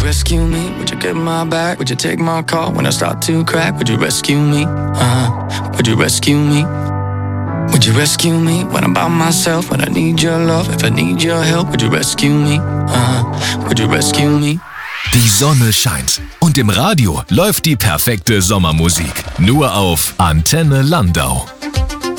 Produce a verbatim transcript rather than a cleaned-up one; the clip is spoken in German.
rescue me? Would you get my back? Would you take my call when I start to crack? Would you rescue me? Uh-huh. Would you rescue me? Would you rescue me when I'm by myself? When I need your love, if I need your help, would you rescue me? Uh-huh. Would you rescue me? Die Sonne scheint und im Radio läuft die perfekte Sommermusik. Nur auf Antenne Landau.